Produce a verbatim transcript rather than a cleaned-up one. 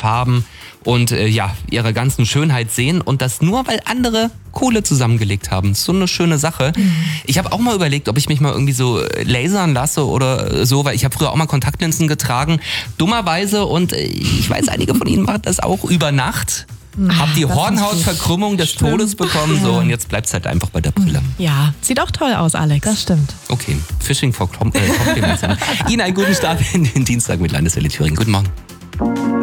Farben und äh, ja, ihre ganzen Schönheit sehen und das nur, weil andere Kohle zusammengelegt haben. So eine schöne Sache. Mhm. Ich habe auch mal überlegt, ob ich mich mal irgendwie so lasern lasse oder so, weil ich habe früher auch mal Kontaktlinsen getragen. Dummerweise, und ich weiß, einige von Ihnen machen das auch über Nacht. Hab die Hornhautverkrümmung des Schlimm. Todes bekommen, so, und jetzt bleibt's halt einfach bei der Brille. Ja, sieht auch toll aus, Alex. Das stimmt. Okay, Fishing for Compliments. Ihnen einen guten Start in den Dienstag mit Landeswelle Thüringen. Guten Morgen.